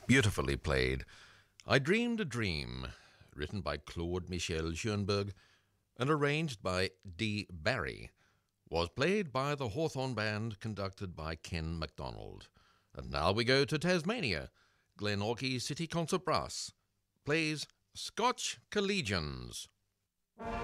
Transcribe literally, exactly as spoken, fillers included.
beautifully played. I Dreamed a Dream, written by Claude Michel Schoenberg and arranged by Dee Barry, was played by the Hawthorne Band, conducted by Ken MacDonald. And now we go to Tasmania. Glenorchy City Concert Brass plays Scotch Collegians.